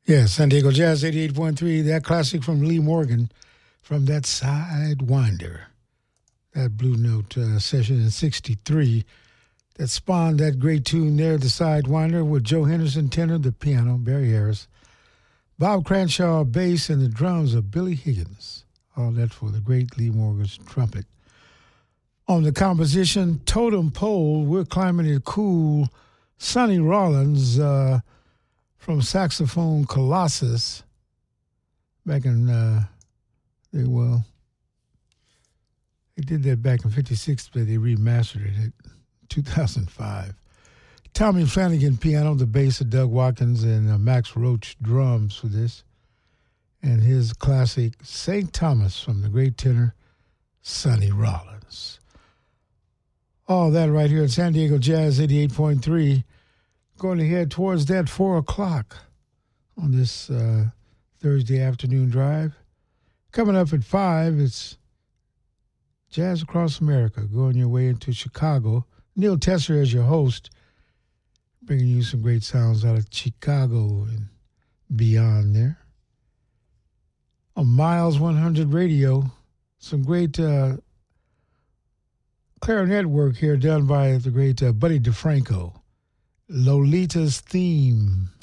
Yeah, San Diego Jazz 88.3, that classic from Lee Morgan from that Sidewinder, that Blue Note session in 63 that spawned that great tune there, the Sidewinder, with Joe Henderson tenor, the piano, Barry Harris, Bob Cranshaw bass, and the drums of Billy Higgins. All that for the great Lee Morgan's trumpet. On the composition Totem Pole, we're climbing it cool. Sonny Rollins from saxophone Colossus back in, they did that back in 56, but they remastered it in 2005. Tommy Flanagan piano, the bass of Doug Watkins, and Max Roach drums for this. And his classic St. Thomas from the great tenor Sonny Rollins. All that right here at San Diego Jazz 88.3. Going to head towards that 4 o'clock on this Thursday afternoon drive. Coming up at 5, it's Jazz Across America, going your way into Chicago. Neil Tesser as your host, bringing you some great sounds out of Chicago and beyond there. On Miles 100 Radio, some great clarinet work here done by the great Buddy DeFranco. Lolita's Theme.